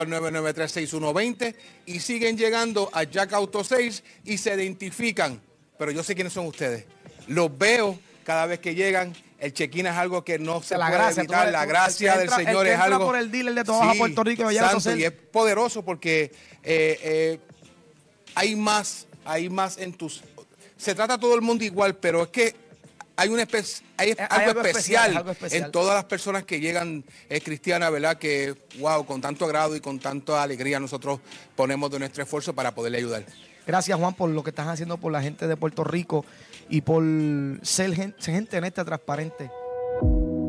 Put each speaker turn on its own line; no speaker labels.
993-6120 y siguen llegando a Jack Auto 6 y se identifican. Pero yo sé quiénes son ustedes. Los veo cada vez que llegan. El check-in es algo que no se puede evitar. La gracia del Señor es algo.
Por el dealer de todos a Puerto Rico y
santo, y es poderoso porque hay más en tus. Se trata a todo el mundo igual, pero es que hay algo especial en todas las personas que llegan cristianas, ¿verdad? Que, wow, con tanto agrado y con tanta alegría nosotros ponemos de nuestro esfuerzo para poderle ayudar.
Gracias, Juan, por lo que estás haciendo por la gente de Puerto Rico y por ser gente honesta, transparente.